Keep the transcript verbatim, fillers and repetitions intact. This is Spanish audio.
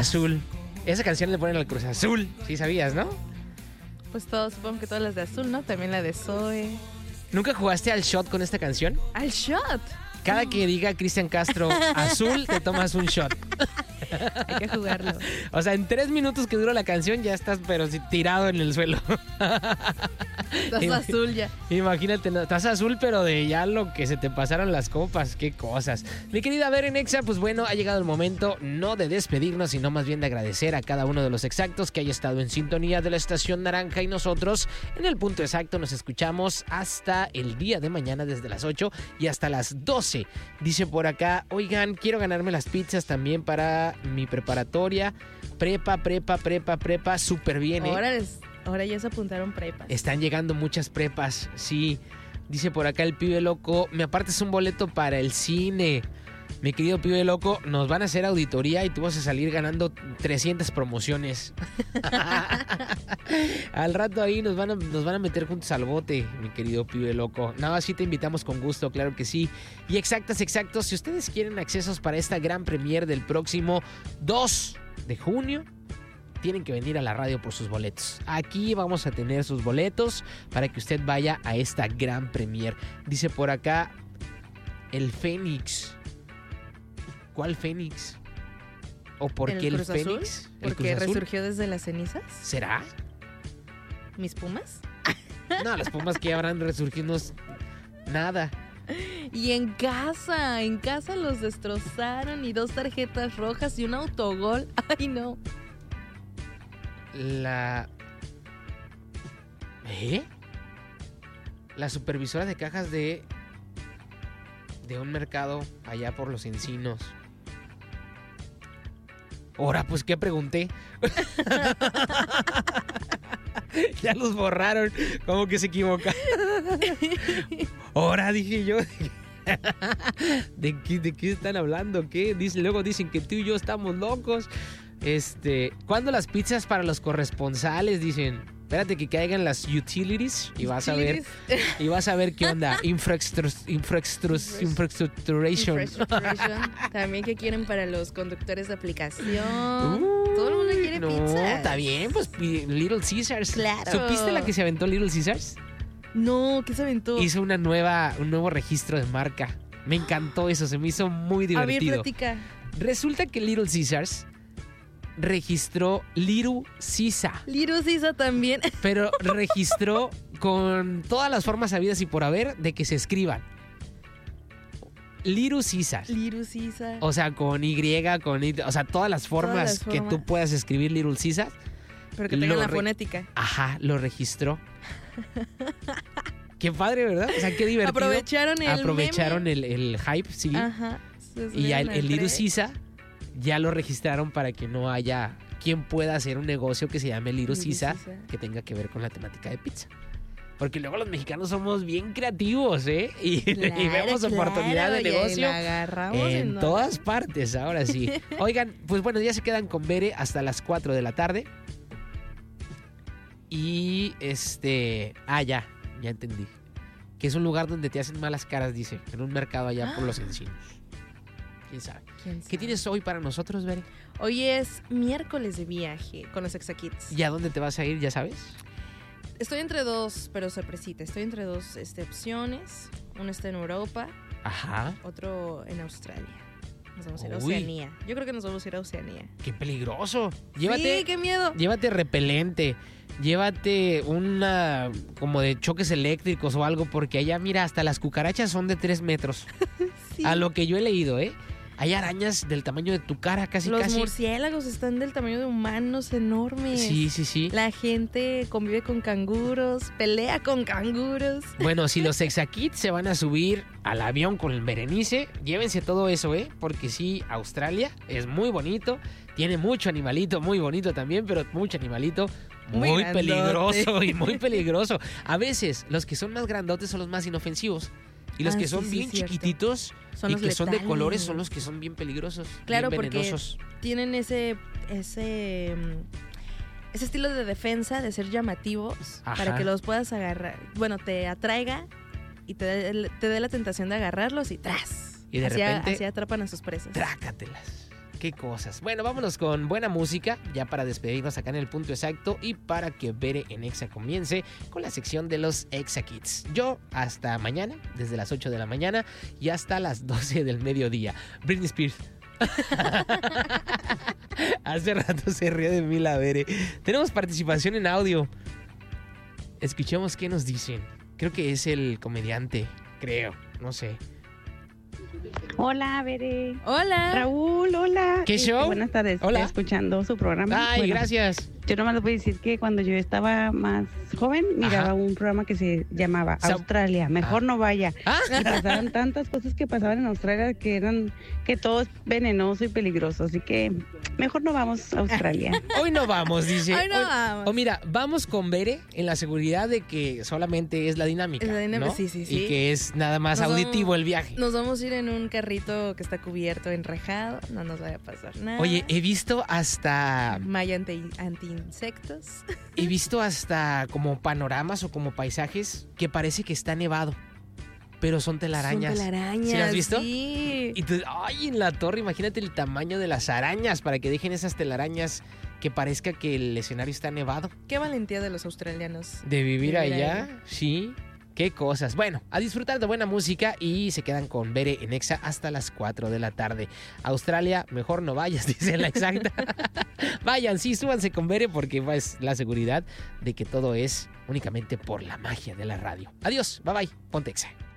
Azul. Esa canción le ponen al Cruz Azul. Sí sabías, ¿no? Pues todos, supongo que todas las de Azul, ¿no? También la de Zoe. ¿Nunca jugaste al shot con esta canción? ¡Al shot! Cada que diga Cristian Castro Azul, te tomas un shot. Hay que jugarlo. O sea, en tres minutos que dura la canción ya estás pero sí, tirado en el suelo. Estás azul ya. Imagínate, no, estás azul pero de ya lo que se te pasaron las copas. Qué cosas. Mi querida Beren Exa, pues bueno, ha llegado el momento no de despedirnos, sino más bien de agradecer a cada uno de los exactos que haya estado en sintonía de la Estación Naranja, y nosotros en el punto exacto nos escuchamos hasta el día de mañana desde las ocho y hasta las doce. Dice por acá, oigan, quiero ganarme las pizzas también para mi preparatoria. Prepa, prepa, prepa, prepa, súper bien, ¿eh? Ahora, les, ahora ya se apuntaron prepas. Están llegando muchas prepas, sí. Dice por acá el pibe loco, me apartes un boleto para el cine. Mi querido pibe loco, nos van a hacer auditoría y tú vas a salir ganando trescientas promociones. Al rato ahí nos van, a, nos van a meter juntos al bote, mi querido pibe loco. Nada más sí te invitamos con gusto, claro que sí. Y exactas, exactos, si ustedes quieren accesos para esta gran premier del próximo dos de junio, tienen que venir a la radio por sus boletos. Aquí vamos a tener sus boletos para que usted vaya a esta gran premier. Dice por acá el Fénix. ¿Cuál Fénix? ¿O por qué el, el Fénix? ¿El ¿Porque resurgió desde las cenizas? ¿Será? ¿Mis Pumas? No, las Pumas que habrán resurgido no es nada. Y en casa, en casa los destrozaron y dos tarjetas rojas y un autogol. Ay, no. La... ¿Eh? La supervisora de cajas de... de un mercado allá por los Encinos. Ahora, pues, ¿qué pregunté? Ya los borraron. ¿Cómo que se equivocaron? Ahora, dije yo. ¿De qué, ¿De qué están hablando? ¿Qué? Dice, luego dicen que tú y yo estamos locos. Este, ¿cuándo las pizzas para los corresponsales? Dicen, espérate que caigan las utilities y vas a ver, y vas a ver qué onda. Infrastructuration. Infrastructuration. También que quieren para los conductores de aplicación. Uh, Todo el mundo quiere no, pizzas. Está bien, pues Little Caesars. Claro. ¿Supiste la que se aventó Little Caesars? No, ¿qué se aventó? Hizo una nueva, un nuevo registro de marca. Me encantó eso, se me hizo muy divertido. A ver, platica. Resulta que Little Caesars registró Little Caesar. Little Caesar también. Pero registró con todas las formas habidas y por haber de que se escriban. Little Caesar. Little Caesar. O sea, con Y, con Y, o sea, todas las formas, todas las formas que tú puedas escribir Little Caesar. Pero que tengan la re- fonética. Ajá, lo registró. Qué padre, ¿verdad? O sea, qué divertido. Aprovecharon el Aprovecharon el, el hype, sí. Ajá. Y ya el, el Little Caesar ya lo registraron para que no haya quien pueda hacer un negocio que se llame Little Caesar que tenga que ver con la temática de pizza. Porque luego los mexicanos somos bien creativos, ¿eh? Y, claro, y vemos claro, oportunidad de negocio agarramos en, en todas partes, ahora sí. Oigan, pues bueno, ya se quedan con Bere hasta las cuatro de la tarde. Y este... Ah, ya, ya entendí. Que es un lugar donde te hacen malas caras, dice. En un mercado allá ah. por los Encinos. ¿Quién sabe? ¿Quién sabe? ¿Qué tienes hoy para nosotros, Bere? Hoy es miércoles de viaje con los Exakids. ¿Y a dónde te vas a ir, ya sabes? Estoy entre dos, pero sorpresita. Estoy entre dos este, opciones. Uno está en Europa. Ajá. Otro en Australia. Nos vamos a ir a Oceanía. Yo creo que nos vamos a ir a Oceanía. ¡Qué peligroso! Llévate, sí, qué miedo. Llévate repelente. Llévate una como de choques eléctricos o algo, porque allá, mira, hasta las cucarachas son de tres metros. Sí. A lo que yo he leído, ¿eh? Hay arañas del tamaño de tu cara, casi, Los casi. Los murciélagos están del tamaño de humanos enormes. Sí, sí, sí. La gente convive con canguros, pelea con canguros. Bueno, si los Exakids se van a subir al avión con el Berenice, llévense todo eso, ¿eh? Porque sí, Australia es muy bonito, tiene mucho animalito, muy bonito también, pero mucho animalito muy, muy peligroso y muy peligroso. A veces, los que son más grandotes son los más inofensivos. Y los ah, que son sí, bien sí, chiquititos son y que letales. Son de colores son los que son bien peligrosos, claro, bien venenosos. Porque tienen ese ese ese estilo de defensa de ser llamativos. Ajá. Para que los puedas agarrar, bueno, te atraiga y te dé te dé la tentación de agarrarlos y tras. Y de así repente así atrapan a sus presas. Trácatelas. qué cosas. Bueno, vámonos con buena música, ya para despedirnos acá en el punto exacto y para que Bere en Exa comience con la sección de los Exa Kids. Yo hasta mañana, desde las ocho de la mañana y hasta las doce del mediodía. Britney Spears. Hace rato se ríe de mí la Bere. Tenemos participación en audio. Escuchemos qué nos dicen. Creo que es el comediante, creo, no sé. Hola, Bere. Hola. Raúl, hola. ¿Qué show? Este, buenas tardes. Hola. Estoy escuchando su programa. Ay, Bueno, gracias. Yo nomás les voy a decir que cuando yo estaba más joven, miraba Ajá. un programa que se llamaba Sa- Australia. Mejor Ah. no vaya. Ah, Y pasaban tantas cosas que pasaban en Australia que eran, que todo es venenoso y peligroso. Así que mejor no vamos a Australia. hoy no vamos, dice. Hoy no vamos. O mira, vamos con Bere en la seguridad de que solamente es la dinámica, Es la dinámica, ¿no? sí, sí, sí. Y que es nada más Nos auditivo vamos- el viaje. Nos vamos a ir en un carrito que está cubierto, enrejado. No nos vaya a pasar nada. Oye, he visto hasta Malla anti, anti-insectos. he visto hasta como panoramas o como paisajes que parece que está nevado, pero son telarañas. Son telarañas. ¿Sí las has visto? Sí. Y tú, ay, en la torre, imagínate el tamaño de las arañas para que dejen esas telarañas que parezca que el escenario está nevado. Qué valentía de los australianos. De vivir Vivir allá, ahí. sí. Qué cosas. Bueno, a disfrutar de buena música y se quedan con Bere en Exa hasta las cuatro de la tarde. Australia, mejor no vayas, dice la exacta. Vayan, sí, súbanse con Bere porque es la seguridad de que todo es únicamente por la magia de la radio. Adiós, bye bye, ponte Exa.